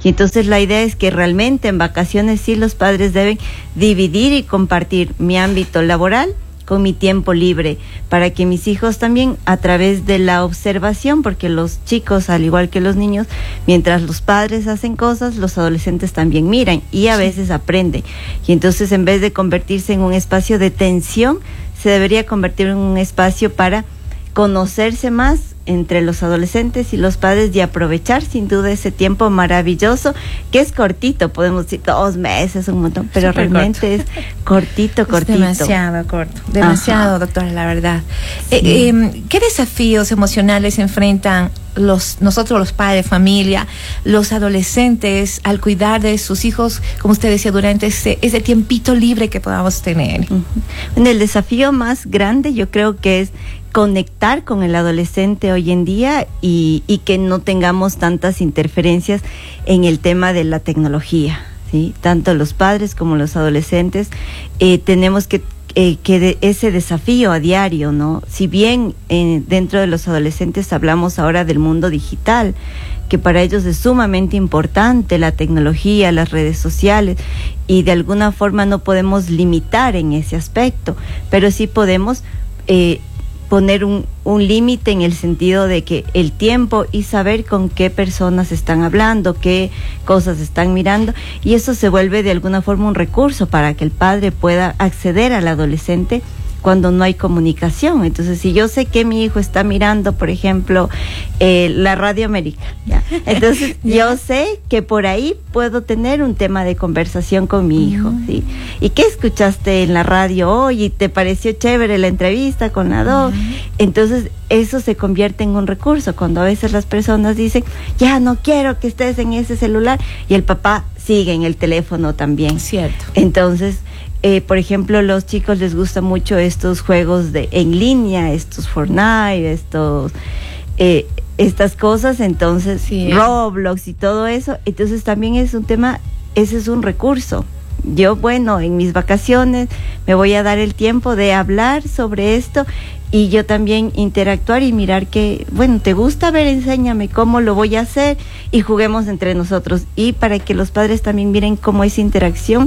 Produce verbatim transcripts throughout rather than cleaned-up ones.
Y entonces la idea es que realmente en vacaciones sí los padres deben dividir y compartir mi ámbito laboral con mi tiempo libre, para que mis hijos también, a través de la observación, porque los chicos, al igual que los niños, mientras los padres hacen cosas, los adolescentes también miran y a veces aprenden. Y entonces, en vez de convertirse en un espacio de tensión, se debería convertir en un espacio para conocerse más entre los adolescentes y los padres, y aprovechar sin duda ese tiempo maravilloso, que es cortito, podemos decir dos meses, un montón, pero Super realmente corto. es cortito, cortito. Es demasiado corto, demasiado, Ajá. doctora, la verdad. Sí. Eh, eh, ¿Qué desafíos emocionales enfrentan los nosotros los padres, familia, los adolescentes al cuidar de sus hijos, como usted decía, durante ese, ese tiempito libre que podamos tener? Uh-huh. Bueno, el desafío más grande yo creo que es conectar con el adolescente hoy en día y, y que no tengamos tantas interferencias en el tema de la tecnología, ¿sí? Tanto los padres como los adolescentes eh, tenemos que Eh, que de ese desafío a diario, ¿no? Si bien eh, dentro de los adolescentes hablamos ahora del mundo digital, que para ellos es sumamente importante la tecnología, las redes sociales, y de alguna forma no podemos limitar en ese aspecto, pero sí podemos eh, poner un, un límite en el sentido de que el tiempo y saber con qué personas están hablando, qué cosas están mirando, y eso se vuelve de alguna forma un recurso para que el padre pueda acceder al adolescente cuando no hay comunicación. Entonces, si yo sé que mi hijo está mirando, por ejemplo, eh, la Radio América, ¿ya? Entonces yo sé que por ahí puedo tener un tema de conversación con mi hijo, uh-huh. ¿sí? ¿Y qué escuchaste en la radio hoy? ¿Y te pareció chévere la entrevista con la doc? Uh-huh. Entonces, eso se convierte en un recurso, cuando a veces las personas dicen, ya no quiero que estés en ese celular, y el papá sigue en el teléfono también. Cierto. Entonces, Eh, por ejemplo, los chicos les gustan mucho estos juegos de en línea, estos Fortnite, estos eh, estas cosas, entonces sí, eh. Roblox y todo eso. Entonces también es un tema, ese es un recurso. Yo, bueno, en mis vacaciones me voy a dar el tiempo de hablar sobre esto y yo también interactuar y mirar que, bueno, ¿te gusta? A ver, enséñame cómo lo voy a hacer y juguemos entre nosotros. Y para que los padres también miren cómo esa interacción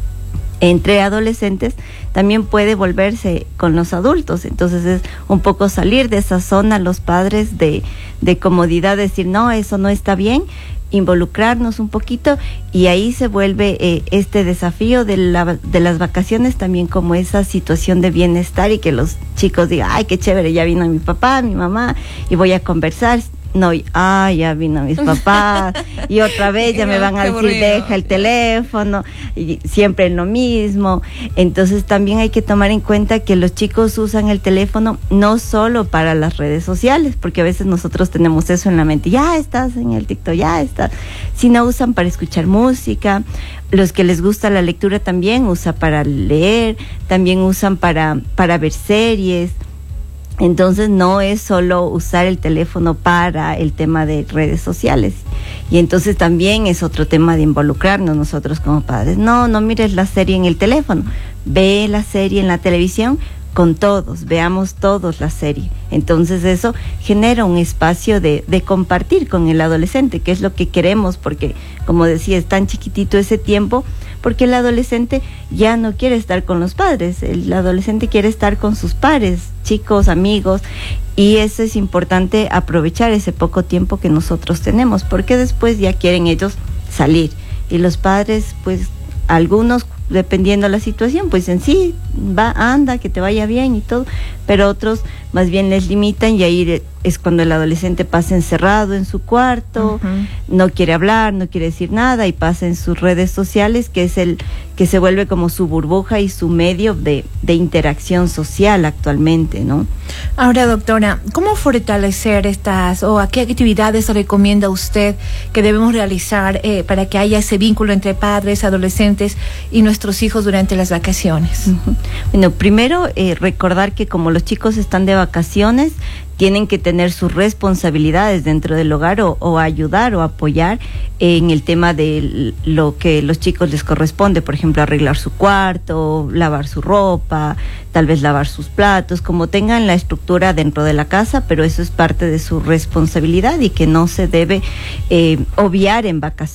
entre adolescentes también puede volverse con los adultos. Entonces es un poco salir de esa zona los padres de, de comodidad, decir no, eso no está bien, involucrarnos un poquito, y ahí se vuelve eh, este desafío de, la, de las vacaciones también como esa situación de bienestar, y que los chicos digan, ay, qué chévere, ya vino mi papá, mi mamá, y voy a conversar. No, ah, ya vino mis papás y otra vez ya me van a decir aburrido. Deja el teléfono, y siempre lo mismo. Entonces también hay que tomar en cuenta que los chicos usan el teléfono no solo para las redes sociales, porque a veces nosotros tenemos eso en la mente, ya estás en el TikTok, ya estás, sino usan para escuchar música. Los que les gusta la lectura también usan para leer, también usan para, para ver series. Entonces no es solo usar el teléfono para el tema de redes sociales. Y entonces también es otro tema de involucrarnos nosotros como padres. No, no mires la serie en el teléfono, ve la serie en la televisión con todos, veamos todos la serie. Entonces eso genera un espacio de, de compartir con el adolescente, que es lo que queremos, porque como decía, es tan chiquitito ese tiempo, porque el adolescente ya no quiere estar con los padres, el adolescente quiere estar con sus pares, chicos, amigos, y eso es importante, aprovechar ese poco tiempo que nosotros tenemos, porque después ya quieren ellos salir, y los padres, pues, algunos, dependiendo de la situación, pues en sí, va, anda, que te vaya bien y todo, pero otros más bien les limitan, y ahí es cuando el adolescente pasa encerrado en su cuarto, uh-huh. no quiere hablar, no quiere decir nada, y pasa en sus redes sociales, que es el que se vuelve como su burbuja y su medio de, de interacción social actualmente, ¿no? Ahora, doctora, ¿cómo fortalecer estas, o a qué actividades recomienda usted que debemos realizar eh, para que haya ese vínculo entre padres, adolescentes y nuestros hijos durante las vacaciones? Uh-huh. Bueno, primero eh, recordar que como los chicos están de vacaciones, tienen que tener sus responsabilidades dentro del hogar, o, o ayudar o apoyar en el tema de lo que los chicos les corresponde, por ejemplo, arreglar su cuarto, lavar su ropa, tal vez lavar sus platos, como tengan la estructura dentro de la casa, pero eso es parte de su responsabilidad y que no se debe eh, obviar en vacaciones.